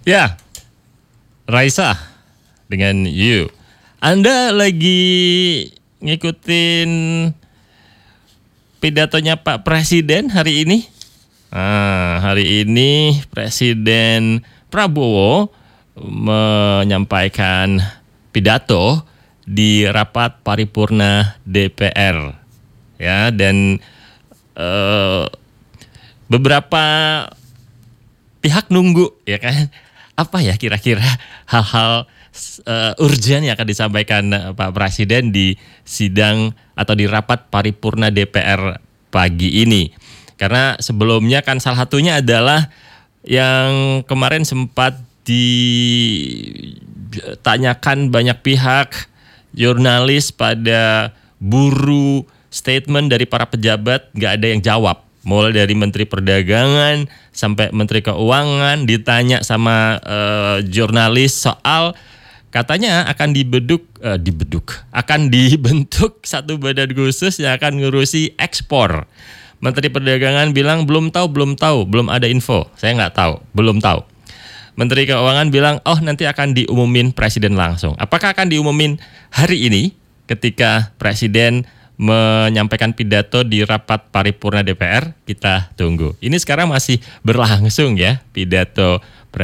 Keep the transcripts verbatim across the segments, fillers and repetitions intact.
Ya, Raisa dengan you. Anda lagi ngikutin pidatonya Pak Presiden hari ini? Nah, hari ini Presiden Prabowo menyampaikan pidato di rapat paripurna D P R. Ya, dan eh, beberapa pihak nunggu, ya kan? Apa ya kira-kira hal-hal uh, urgent yang akan disampaikan uh, Pak Presiden di sidang atau di rapat paripurna D P R pagi ini. Karena sebelumnya kan salah satunya adalah yang kemarin sempat ditanyakan banyak pihak, jurnalis pada buru statement dari para pejabat, nggak ada yang jawab. Mulai dari Menteri Perdagangan sampai Menteri Keuangan ditanya sama uh, jurnalis soal katanya akan dibeduk, uh, dibeduk, akan dibentuk satu badan khusus yang akan ngurusi ekspor. Menteri Perdagangan bilang belum tahu, belum tahu, belum ada info. Saya nggak tahu, belum tahu. Menteri Keuangan bilang oh nanti akan diumumin Presiden langsung. Apakah akan diumumin hari ini ketika Presiden menyampaikan pidato di rapat paripurna D P R? Kita tunggu. Ini sekarang masih berlangsung ya pidato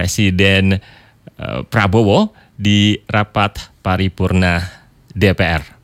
Presiden uh, Prabowo di rapat paripurna D P R.